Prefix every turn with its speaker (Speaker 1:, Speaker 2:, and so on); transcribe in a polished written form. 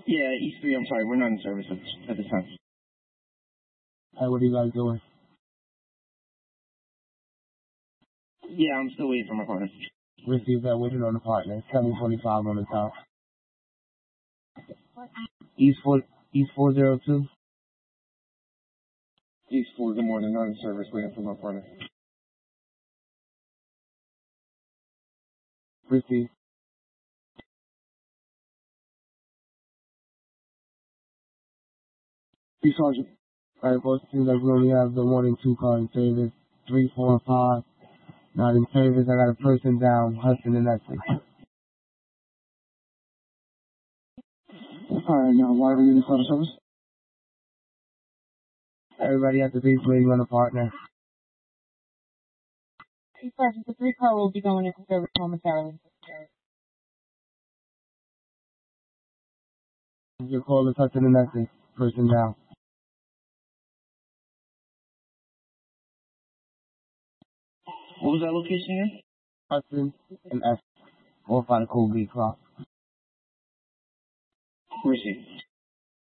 Speaker 1: Yeah, East 3, I'm sorry, we're not in service at this time.
Speaker 2: Hey, what are you guys doing?
Speaker 1: Yeah, I'm still waiting for my partner.
Speaker 2: Receive that waiting on the partner. 725 on the top. East 402.
Speaker 1: East 4, good morning, not in service, waiting for my partner.
Speaker 2: Receive.
Speaker 1: East Sergeant.
Speaker 2: Alright, boss, it seems like we only have the 1 and 2 car in service. 3, 4, and 5. Not in service. I got a person down, Hudson and Essex.
Speaker 1: Alright, now, why are we getting out of service?
Speaker 2: Everybody at the base waiting on a partner.
Speaker 3: East Sergeant, the 3 car will be going into service momentarily.
Speaker 2: Your call is Hudson and Essex. Person down.
Speaker 1: What was that location again?
Speaker 2: Hudson and Essex. Both by the Colgate clock.
Speaker 1: Receive.